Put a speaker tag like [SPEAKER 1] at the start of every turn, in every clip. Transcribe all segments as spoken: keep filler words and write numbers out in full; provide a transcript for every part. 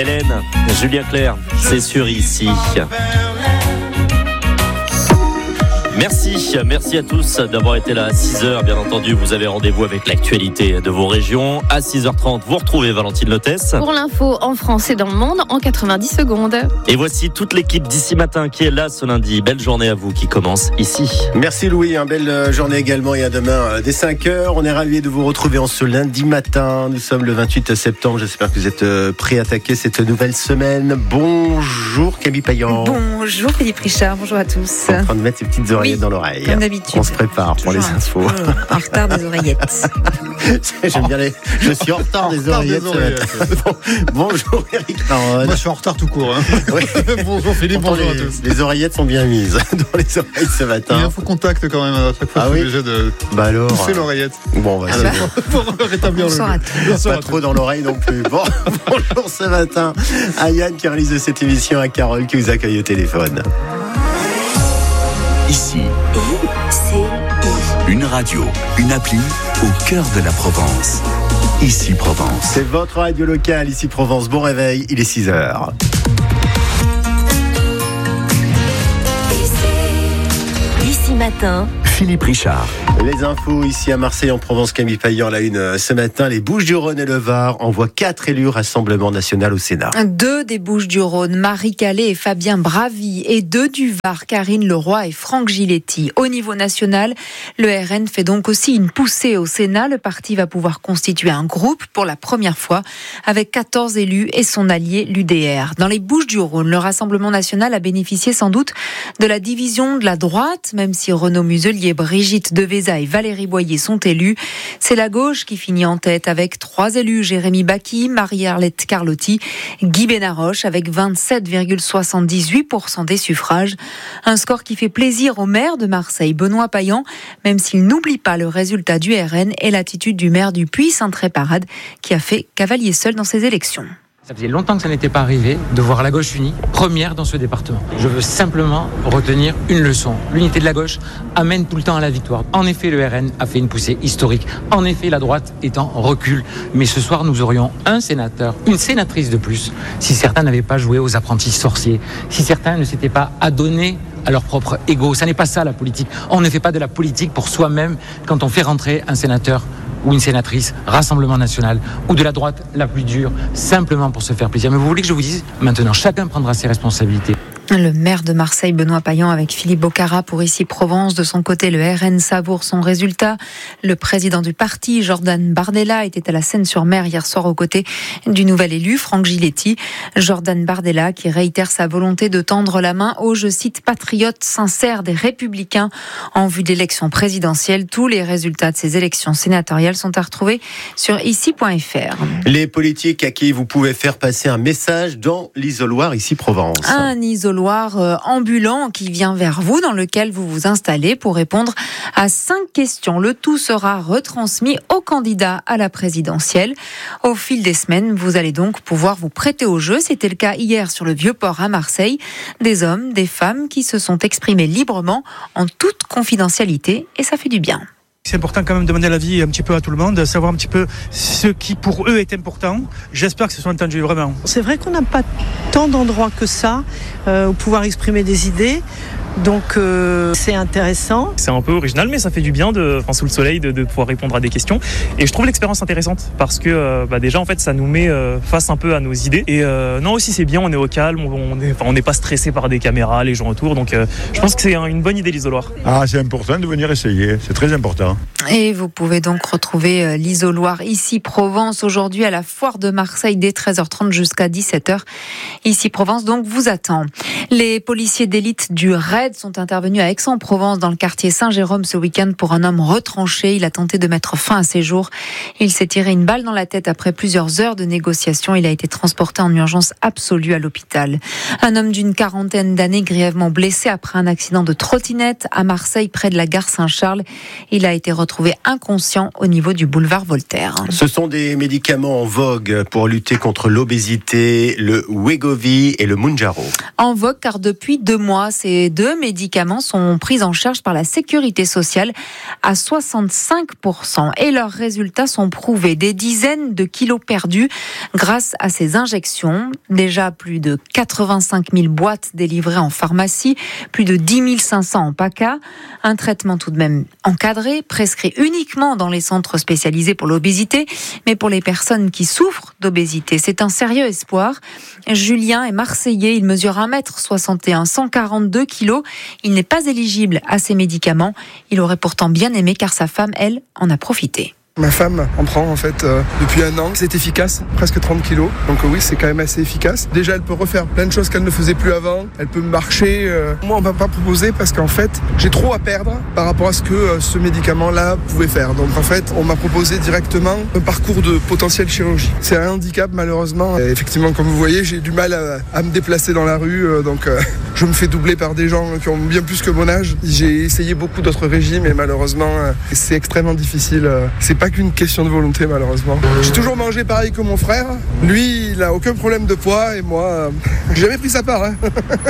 [SPEAKER 1] Hélène, Julien Clerc, c'est sur ici. Merci, merci à tous d'avoir été là à six heures. Bien entendu, vous avez rendez-vous avec l'actualité de vos régions. À six heures trente, vous retrouvez Valentine Lotès.
[SPEAKER 2] Pour l'info en France et dans le monde en quatre-vingt-dix secondes.
[SPEAKER 1] Et voici toute l'équipe d'ici matin qui est là ce lundi. Belle journée à vous qui commence ici.
[SPEAKER 3] Merci Louis, hein, belle journée également et à demain dès cinq heures. On est ravis de vous retrouver en ce lundi matin. Nous sommes le vingt-huit septembre. J'espère que vous êtes prêts à attaquer cette nouvelle semaine. Bonjour Camille Payan.
[SPEAKER 4] Bonjour Philippe Richard, bonjour à tous.
[SPEAKER 3] En train de mettre ses petites oreillettes. Oui, dans l'oreille.
[SPEAKER 4] Comme d'habitude.
[SPEAKER 3] On se prépare pour les infos.
[SPEAKER 4] En retard des oreillettes.
[SPEAKER 3] J'aime bien les... Je suis en retard des
[SPEAKER 5] en
[SPEAKER 3] oreillettes.
[SPEAKER 5] Retard des oreillettes.
[SPEAKER 3] Bon, bonjour Eric Naron.
[SPEAKER 5] Moi je suis en retard tout court. Hein.
[SPEAKER 3] Oui.
[SPEAKER 5] Bonjour Philippe,
[SPEAKER 3] Pourtant,
[SPEAKER 5] bonjour
[SPEAKER 3] les,
[SPEAKER 5] à tous.
[SPEAKER 3] Les oreillettes sont bien mises dans les oreilles ce matin.
[SPEAKER 5] Il y a un faux contact quand même. À chaque fois,
[SPEAKER 3] ah
[SPEAKER 5] je suis
[SPEAKER 3] oui
[SPEAKER 5] obligé de
[SPEAKER 3] bah alors,
[SPEAKER 5] pousser l'oreillette.
[SPEAKER 3] Bon, bah,
[SPEAKER 5] ah
[SPEAKER 3] c'est
[SPEAKER 5] bon. Pour rétablir le
[SPEAKER 3] goût. Pas trop dans l'oreille non plus. Bon, bonjour ce matin à Yann qui réalise cette émission, à Carole qui vous accueille au téléphone.
[SPEAKER 6] Ici, une radio, une appli au cœur de la Provence. Ici Provence.
[SPEAKER 3] C'est votre radio locale, Ici Provence. Bon réveil, il est six heures.
[SPEAKER 6] Ici matin, Philippe Richard.
[SPEAKER 3] Les infos ici à Marseille, en Provence, Camille Payan, la une ce matin. Les Bouches-du-Rhône et le Var envoient quatre élus Rassemblement National au Sénat.
[SPEAKER 4] Deux des Bouches-du-Rhône, Marie Calais et Fabien Bravy, et deux du Var, Karine Leroy et Franck Giletti. Au niveau national, le R N fait donc aussi une poussée au Sénat. Le parti va pouvoir constituer un groupe pour la première fois avec quatorze élus et son allié l'U D R. Dans les Bouches-du-Rhône, le Rassemblement National a bénéficié sans doute de la division de la droite, même si Renaud Muselier, Brigitte Deveza et Valérie Boyer sont élus. C'est la gauche qui finit en tête avec trois élus, Jérémy Bacchi, Marie-Arlette Carlotti, Guy Benaroche avec vingt-sept virgule soixante-dix-huit pour cent des suffrages. Un score qui fait plaisir au maire de Marseille, Benoît Payan, même s'il n'oublie pas le résultat du R N et l'attitude du maire du Puy-Saint-Tréparade qui a fait cavalier seul dans ces élections.
[SPEAKER 7] Ça faisait longtemps que ça n'était pas arrivé de voir la gauche unie, première dans ce département. Je veux simplement retenir une leçon. L'unité de la gauche amène tout le temps à la victoire. En effet, le R N a fait une poussée historique. En effet, la droite est en recul. Mais ce soir, nous aurions un sénateur, une sénatrice de plus, si certains n'avaient pas joué aux apprentis sorciers, si certains ne s'étaient pas adonnés à leur propre ego. Ça n'est pas ça la politique. On ne fait pas de la politique pour soi-même quand on fait rentrer un sénateur ou une sénatrice, Rassemblement National, ou de la droite la plus dure, simplement pour se faire plaisir. Mais vous voulez que je vous dise, maintenant, chacun prendra ses responsabilités.
[SPEAKER 4] Le maire de Marseille, Benoît Payan, avec Philippe Bocara pour Ici Provence. De son côté, le R N savoure son résultat. Le président du parti, Jordan Bardella, était à la Seine-sur-Mer hier soir aux côtés du nouvel élu, Franck Giletti. Jordan Bardella qui réitère sa volonté de tendre la main aux, je cite, patriotes sincères des Républicains en vue de l'élection présidentielle. Tous les résultats de ces élections sénatoriales sont à retrouver sur ici point f r.
[SPEAKER 3] Les politiques à qui vous pouvez faire passer un message dans l'isoloir Ici Provence.
[SPEAKER 4] Un isoloir ambulant qui vient vers vous, dans lequel vous vous installez pour répondre à cinq questions. Le tout sera retransmis aux candidats à la présidentielle. Au fil des semaines, vous allez donc pouvoir vous prêter au jeu. C'était le cas hier sur le Vieux-Port à Marseille. Des hommes, des femmes qui se sont exprimés librement en toute confidentialité et ça fait du bien.
[SPEAKER 8] C'est important quand même de demander l'avis un petit peu à tout le monde, savoir un petit peu ce qui pour eux est important. J'espère que ce soit entendu vraiment.
[SPEAKER 9] C'est vrai qu'on n'a pas tant d'endroits que ça euh, où pouvoir exprimer des idées. Donc euh, c'est intéressant.
[SPEAKER 10] C'est un peu original mais ça fait du bien de, enfin, sous le soleil de, de pouvoir répondre à des questions et je trouve l'expérience intéressante parce que euh, bah, déjà en fait ça nous met euh, face un peu à nos idées et euh, non aussi c'est bien, on est au calme, on n'est enfin, on n'est pas stressé par des caméras, les gens autour donc euh, je pense que c'est une bonne idée l'isoloir.
[SPEAKER 11] Ah c'est important de venir essayer, c'est très important.
[SPEAKER 4] Et vous pouvez donc retrouver l'isoloir Ici Provence aujourd'hui à la foire de Marseille dès treize heures trente jusqu'à dix-sept heures. Ici Provence donc vous attend. Les policiers d'élite du R A I D sont intervenus à Aix-en-Provence dans le quartier Saint-Jérôme ce week-end pour un homme retranché. Il a tenté de mettre fin à ses jours. Il s'est tiré une balle dans la tête après plusieurs heures de négociations. Il a été transporté en urgence absolue à l'hôpital. Un homme d'une quarantaine d'années grièvement blessé après un accident de trottinette à Marseille près de la gare Saint-Charles. Il a été retrouvé inconscient au niveau du boulevard Voltaire.
[SPEAKER 3] Ce sont des médicaments en vogue pour lutter contre l'obésité, le Wegovy et le Mounjaro.
[SPEAKER 4] En vogue car depuis deux mois, ces deux deux médicaments sont pris en charge par la sécurité sociale à soixante-cinq pour cent. Et leurs résultats sont prouvés. Des dizaines de kilos perdus grâce à ces injections. Déjà plus de quatre-vingt-cinq mille boîtes délivrées en pharmacie, plus de dix mille cinq cents en P A C A. Un traitement tout de même encadré, prescrit uniquement dans les centres spécialisés pour l'obésité, mais pour les personnes qui souffrent d'obésité. C'est un sérieux espoir. Julien est marseillais, il mesure un mètre soixante et un, cent quarante-deux kilos. Il n'est pas éligible à ces médicaments. Il aurait pourtant bien aimé car sa femme, elle, en a profité.
[SPEAKER 12] Ma femme en prend en fait euh, depuis un an. C'est efficace, presque trente kilos. Donc euh, oui, c'est quand même assez efficace. Déjà, elle peut refaire plein de choses qu'elle ne faisait plus avant. Elle peut marcher. Euh... Moi, on ne m'a pas proposé parce qu'en fait, j'ai trop à perdre par rapport à ce que euh, ce médicament-là pouvait faire. Donc en fait, on m'a proposé directement un parcours de potentielle chirurgie. C'est un handicap malheureusement. Et effectivement, comme vous voyez, j'ai du mal à, à me déplacer dans la rue. Euh, donc euh, je me fais doubler par des gens qui ont bien plus que mon âge. J'ai essayé beaucoup d'autres régimes et malheureusement, euh, c'est extrêmement difficile. Euh, c'est pas qu'une question de volonté malheureusement. J'ai toujours mangé pareil que mon frère. Lui, il a aucun problème de poids et moi, euh, j'ai jamais pris sa part. Hein.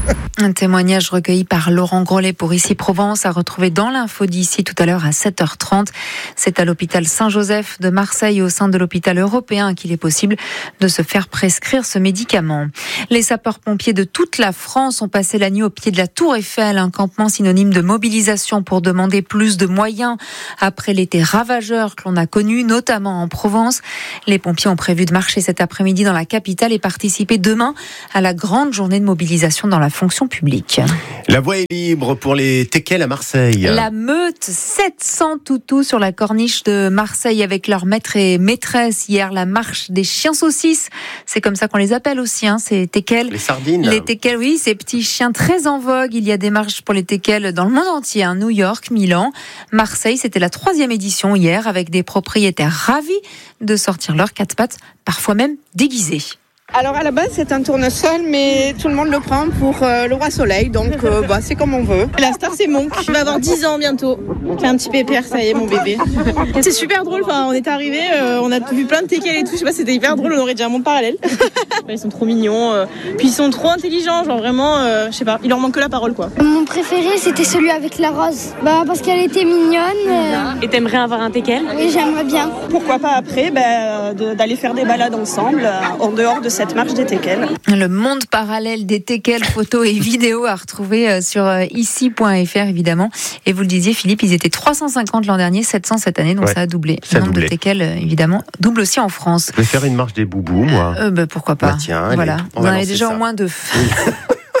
[SPEAKER 4] Un témoignage recueilli par Laurent Grolet pour Ici Provence, à retrouver dans l'info d'ici tout à l'heure à sept heures trente. C'est à l'hôpital Saint-Joseph de Marseille, au sein de l'hôpital européen, qu'il est possible de se faire prescrire ce médicament. Les sapeurs-pompiers de toute la France ont passé la nuit au pied de la Tour Eiffel, un campement synonyme de mobilisation pour demander plus de moyens après l'été ravageur que l'on a connu, notamment en Provence. Les pompiers ont prévu de marcher cet après-midi dans la capitale et participer demain à la grande journée de mobilisation dans la fonction publique.
[SPEAKER 3] La voie est libre pour les teckels à Marseille.
[SPEAKER 4] La meute, sept cents toutous sur la corniche de Marseille avec leurs maîtres et maîtresses. Hier, la marche des chiens saucisses. C'est comme ça qu'on les appelle aussi, hein, ces teckels.
[SPEAKER 3] Les sardines.
[SPEAKER 4] Les teckels, oui, ces petits chiens très en vogue. Il y a des marches pour les teckels dans le monde entier, hein, New York, Milan, Marseille. C'était la troisième édition hier avec des propriétaires ravis de sortir leurs quatre pattes, parfois même déguisés.
[SPEAKER 13] Alors à la base c'est un tournesol, mais tout le monde le prend pour euh, le roi soleil, donc euh, bah, c'est comme on veut. La star c'est Monk, il va avoir dix ans bientôt. C'est un petit pépère, ça y est, mon bébé. C'est super drôle, enfin, on est arrivé, euh, on a vu plein de teckels et tout, je sais pas, c'était hyper drôle, on aurait dit un monde parallèle. Ils sont trop mignons, euh, puis ils sont trop intelligents, genre vraiment, euh, je sais pas, il leur manque que la parole quoi.
[SPEAKER 14] Mon préféré c'était celui avec la rose, bah, parce qu'elle était mignonne. Euh...
[SPEAKER 13] Et t'aimerais avoir un teckel ?
[SPEAKER 14] Oui, j'aimerais bien.
[SPEAKER 13] Pourquoi pas après, bah, de, d'aller faire des balades ensemble, euh, en dehors de cette marche des teckels.
[SPEAKER 4] Le monde parallèle des teckels, photos et vidéos à retrouver sur ici point f r évidemment. Et vous le disiez Philippe, ils étaient trois cent cinquante l'an dernier, sept cents cette année, donc ouais, ça a doublé.
[SPEAKER 3] Ça
[SPEAKER 4] le nombre
[SPEAKER 3] doublé.
[SPEAKER 4] de teckels évidemment double aussi en France.
[SPEAKER 3] Je vais faire une marche des boubous moi.
[SPEAKER 4] Euh, bah, pourquoi pas.
[SPEAKER 3] Bah, tiens,
[SPEAKER 4] voilà.
[SPEAKER 3] allez,
[SPEAKER 4] vous en avez déjà ça. Au moins deux. Oui.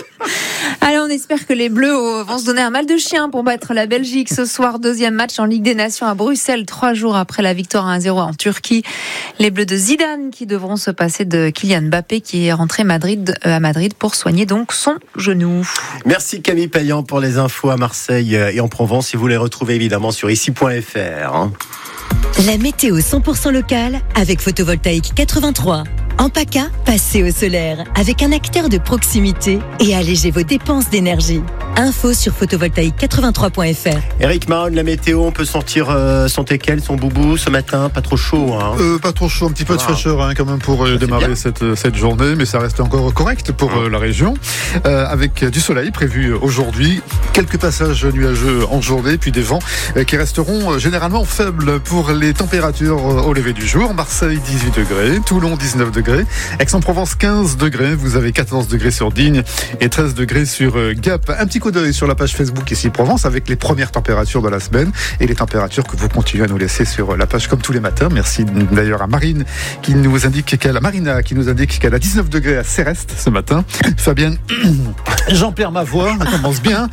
[SPEAKER 4] Allez, on espère que les Bleus vont se donner un mal de chien pour battre la Belgique ce soir. Deuxième match en Ligue des Nations à Bruxelles, trois jours après la victoire un zéro en Turquie. Les Bleus de Zidane qui devront se passer de Kylian Mbappé qui est rentré Madrid, euh, à Madrid pour soigner donc son genou.
[SPEAKER 3] Merci Camille Payan pour les infos à Marseille et en Provence. Si vous les retrouvez évidemment sur ici point f r. Hein.
[SPEAKER 15] La météo cent pour cent locale avec Photovoltaïque quatre-vingt-trois. En P A C A, passez au solaire avec un acteur de proximité et allégez vos dépenses d'énergie. Info sur photovoltaïque quatre-vingt-trois point f r.
[SPEAKER 3] Eric Mahon, la météo, on peut sentir euh, son teckel, son boubou ce matin, pas trop chaud. Hein.
[SPEAKER 5] Euh, pas trop chaud, un petit peu wow. de fraîcheur hein, quand même pour euh, démarrer cette, cette journée, mais ça reste encore correct pour euh, la région. Euh, avec du soleil prévu aujourd'hui, quelques passages nuageux en journée, puis des vents euh, qui resteront euh, généralement faibles pour les températures euh, au lever du jour. Marseille dix-huit degrés, Toulon dix-neuf degrés. Aix-en-Provence quinze degrés, vous avez quatorze degrés sur Digne et treize degrés sur Gap. Un petit coup d'œil sur la page Facebook ici Provence avec les premières températures de la semaine et les températures que vous continuez à nous laisser sur la page comme tous les matins. Merci d'ailleurs à Marine qui nous indique qu'elle a Marina qui nous indique qu'elle a dix-neuf degrés à Céreste ce matin. Fabienne, j'en perds ma voix, on commence bien.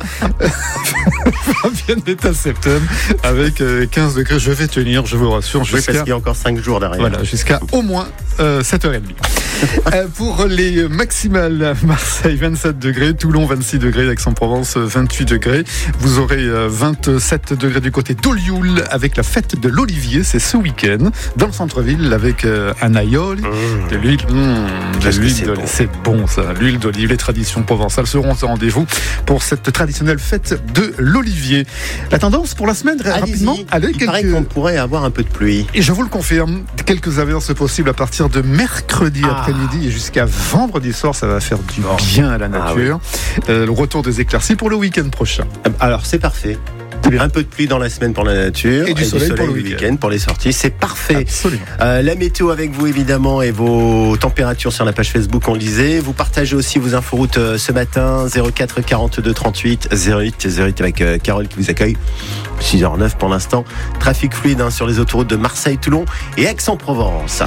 [SPEAKER 5] Fabienne est à Septem avec quinze degrés. Je vais tenir, je vous rassure.
[SPEAKER 3] Oui,
[SPEAKER 5] jusqu'à...
[SPEAKER 3] parce qu'il y a encore cinq jours derrière.
[SPEAKER 5] Voilà, jusqu'à au moins euh, sept heures trente. euh, pour les maximales, Marseille vingt-sept degrés, Toulon vingt-six degrés, Aix-en-Provence vingt-huit degrés. Vous aurez vingt-sept degrés du côté d'Olioul avec la fête de l'Olivier, c'est ce week-end dans le centre-ville avec euh, un aïeul, mmh. de l'huile, mmh, de l'huile c'est, bon. c'est bon ça, l'huile d'olive. Les traditions provençales seront au rendez-vous pour cette traditionnelle fête de l'Olivier. La tendance pour la semaine, très
[SPEAKER 3] Allez-y.
[SPEAKER 5] rapidement. Allez,
[SPEAKER 3] Il
[SPEAKER 5] quelques...
[SPEAKER 3] paraît qu'on pourrait avoir un peu de pluie.
[SPEAKER 5] Et je vous le confirme, quelques averses possibles à partir de mercredi
[SPEAKER 3] ah.
[SPEAKER 5] après-midi et jusqu'à vendredi soir, ça va faire du bien à la nature. Ah, oui. euh, le retour des éclaircies pour le week-end prochain.
[SPEAKER 3] Alors c'est parfait. Un peu de pluie dans la semaine pour la nature
[SPEAKER 5] et du, et soleil, du soleil pour le week-end.
[SPEAKER 3] week-end pour les sorties, c'est parfait.
[SPEAKER 5] Absolument.
[SPEAKER 3] Euh, la météo avec vous évidemment et vos températures sur la page Facebook, on le disait. Vous partagez aussi vos inforoutes euh, ce matin, zéro quatre quarante-deux trente-huit zéro huit zéro huit avec euh, Carole qui vous accueille. six heures neuf pour l'instant. Trafic fluide hein, sur les autoroutes de Marseille, Toulon et Aix-en-Provence.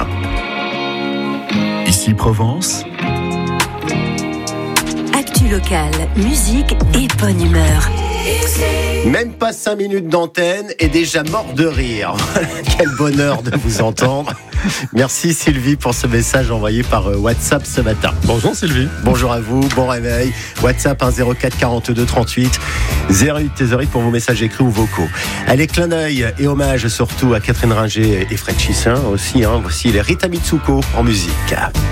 [SPEAKER 6] Ici Provence.
[SPEAKER 15] Actu locale, musique et bonne humeur.
[SPEAKER 3] Même pas cinq minutes d'antenne et déjà mort de rire. Quel bonheur de vous entendre. Merci Sylvie pour ce message envoyé par WhatsApp ce matin.
[SPEAKER 5] Bonjour Sylvie.
[SPEAKER 3] Bonjour à vous, bon réveil. WhatsApp un zéro quatre quarante-deux trente-huit zéro huit zéro huit pour vos messages écrits ou vocaux. Allez, clin d'œil et hommage surtout à Catherine Ringer et Fred Chissin aussi. Hein. Voici les Rita Mitsuko en musique.